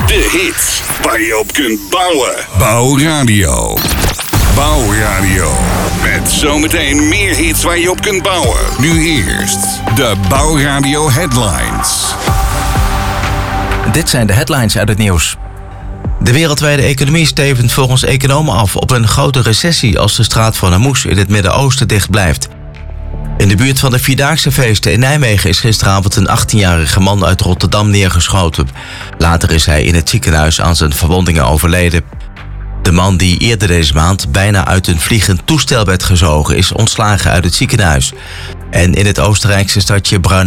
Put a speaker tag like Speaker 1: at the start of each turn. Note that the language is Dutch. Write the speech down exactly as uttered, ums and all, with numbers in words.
Speaker 1: De hits waar je op kunt bouwen. Bouwradio. Bouwradio. Met zometeen meer hits waar je op kunt bouwen. Nu eerst de Bouwradio headlines.
Speaker 2: Dit zijn de headlines uit het nieuws. De wereldwijde economie stevend volgens economen af op een grote recessie als de straat van Hormuz in het Midden-Oosten dicht blijft. In de buurt van de Vierdaagse feesten in Nijmegen is gisteravond een achttienjarige man uit Rotterdam neergeschoten. Later is hij in het ziekenhuis aan zijn verwondingen overleden. De man die eerder deze maand bijna uit een vliegend toestel werd gezogen is ontslagen uit het ziekenhuis. En in het Oostenrijkse stadje Braunau